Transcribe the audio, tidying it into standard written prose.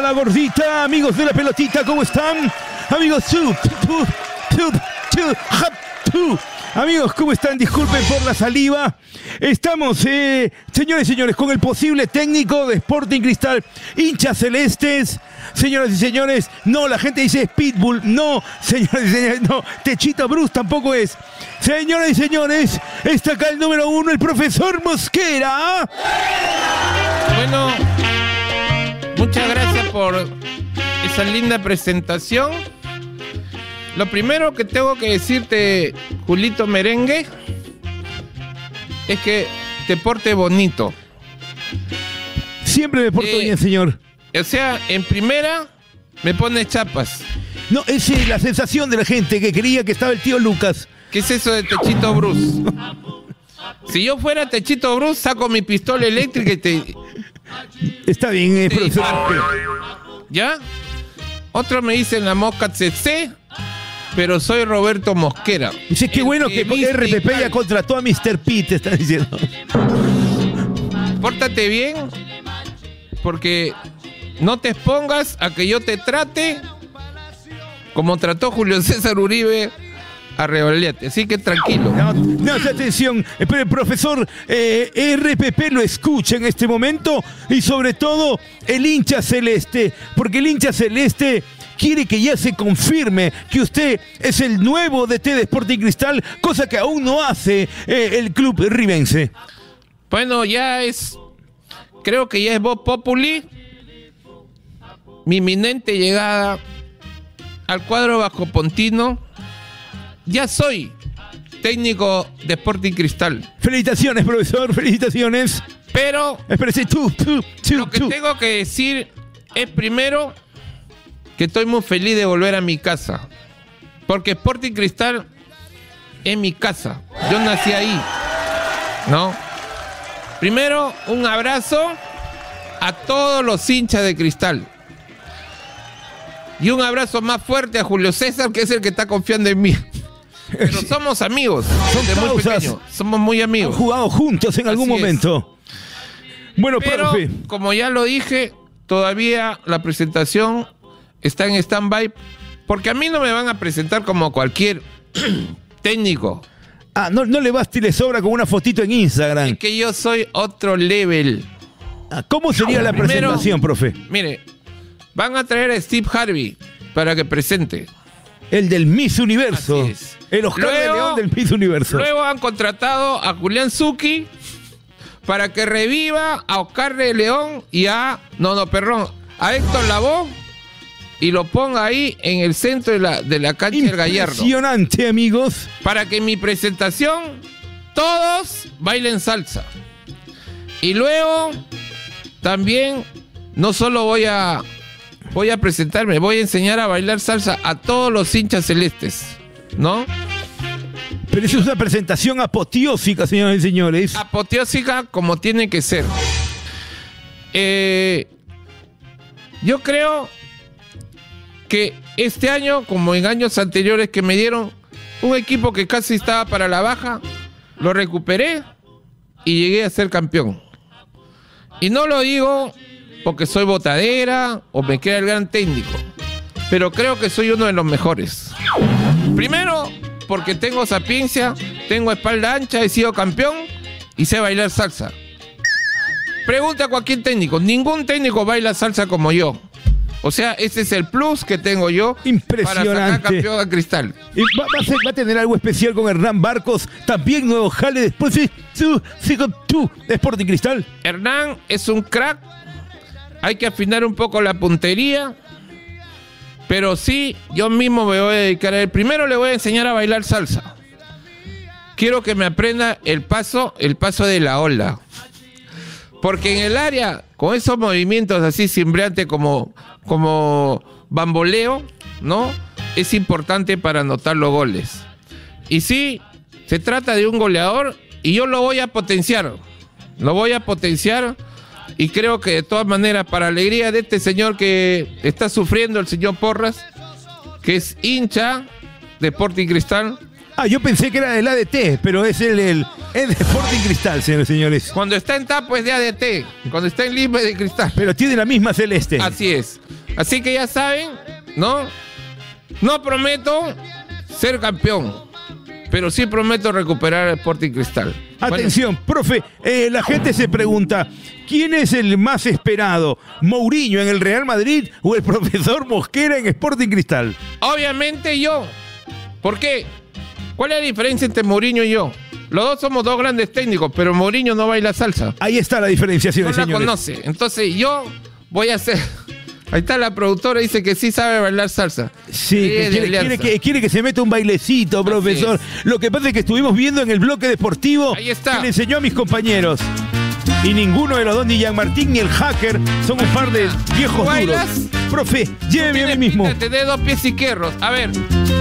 la gordita, amigos de la pelotita, ¿cómo están? Amigos, amigos, ¿cómo están? Disculpen por la saliva. Estamos, señores y señores, con el posible técnico de Sporting Cristal, hinchas celestes. Señoras y señores, no, la gente dice es Pitbull. No, señoras y señores, no. Techito Bruce tampoco es. Señoras y señores, está acá el número 1, el profesor Mosquera. Bueno, muchas gracias por esa linda presentación. Lo primero que tengo que decirte, Julito Merengue, es que te porte bonito. Siempre me porto bien, señor. O sea, en primera me pones chapas. No, esa es la sensación de la gente que creía que estaba el tío Lucas. ¿Qué es eso de Techito Bruce? Si yo fuera Techito Bruce, saco mi pistola eléctrica y te... Está bien, profesor. ¿Ya? Otro me dicen la mosca CC, pero soy Roberto Mosquera. Dice, qué bueno que RPP ya contrató a Mr. Pete, está diciendo. Pórtate bien, porque no te expongas a que yo te trate como trató Julio César Uribe a Revalete. Así que tranquilo. No, atención, pero el profesor RPP lo escucha en este momento y sobre todo el hincha celeste, porque el hincha celeste quiere que ya se confirme que usted es el nuevo DT de Sporting Cristal, cosa que aún no hace el club ribense. Bueno, creo que ya es Voz Populi, mi inminente llegada al cuadro bajopontino. Ya soy técnico de Sporting Cristal. Felicitaciones, profesor, felicitaciones. Pero espérese, lo que tengo que decir es primero que estoy muy feliz de volver a mi casa. Porque Sporting Cristal es mi casa. Yo nací ahí, ¿no? Primero, un abrazo a todos los hinchas de Cristal. Y un abrazo más fuerte a Julio César, que es el que está confiando en mí. Pero somos amigos. Muy pequeños. Somos muy amigos. Han jugado juntos en algún momento. Bueno, pero, profe, como ya lo dije, todavía la presentación está en stand-by, porque a mí no me van a presentar como cualquier técnico. No le basta y le sobra con una fotito en Instagram. Es que yo soy otro level. ¿Cómo sería la presentación, profe? Mire, van a traer a Steve Harvey para que presente. El del Miss Universo. El Oscar de León del Miss Universo. Luego han contratado a Julián Zucchi para que reviva a Oscar de León y a Héctor Lavoe y lo ponga ahí en el centro de la cancha del Gallardo. Impresionante, amigos. Para que en mi presentación todos bailen salsa. Y luego también no solo voy a presentarme, voy a enseñar a bailar salsa a todos los hinchas celestes, ¿no? Pero eso es una presentación apoteósica, señores y señores. Apoteósica como tiene que ser. Yo creo que este año, como en años anteriores que me dieron un equipo que casi estaba para la baja, lo recuperé y llegué a ser campeón. Y no lo digo porque soy botadera o me queda el gran técnico, pero creo que soy uno de los mejores. Primero, porque tengo sapiencia, tengo espalda ancha, he sido campeón y sé bailar salsa. Pregunta a cualquier técnico, ningún técnico baila salsa como yo. O sea, ese es el plus que tengo yo para sacar campeón a Cristal. Y va a tener algo especial con Hernán Barcos, también nuevo jale después de Sporting Cristal. Hernán es un crack. Hay que afinar un poco la puntería, pero sí, yo mismo me voy a dedicar a él. Primero le voy a enseñar a bailar salsa. Quiero que me aprenda el paso de la ola. Porque en el área, con esos movimientos así cimbreantes como bamboleo, ¿no? Es importante para anotar los goles. Y sí, se trata de un goleador y yo lo voy a potenciar. Lo voy a potenciar. Y creo que de todas maneras, para alegría de este señor que está sufriendo, el señor Porras, que es hincha de Sporting Cristal, Ah, yo pensé que era del ADT, pero es el de Sporting Cristal, señores y señores. Cuando está en Tapo es de ADT, cuando está en Lima es de Cristal. Pero tiene la misma celeste. Así es. Así que ya saben, ¿no? No prometo ser campeón, pero sí prometo recuperar el Sporting Cristal. Atención, profe, la gente se pregunta, ¿quién es el más esperado? ¿Mourinho en el Real Madrid o el profesor Mosquera en Sporting Cristal? Obviamente yo. ¿Por qué? ¿Cuál es la diferencia entre Mourinho y yo? Los dos somos dos grandes técnicos, pero Mourinho no baila salsa. Ahí está la diferencia, No señores y la señores. conoce. Entonces yo voy a hacer... Ahí está la productora, dice que sí sabe bailar salsa. Sí, que quiere que se meta un bailecito, profesor. Lo que pasa es que estuvimos viendo en el bloque deportivo Ahí está. que le enseñó a mis compañeros. Y ninguno de los dos, ni Jean Martín ni el hacker, son un par de viejos duros. ¿Bailas? Profe, lléveme a mí mismo. Te de 2 pies izquierdos. A ver.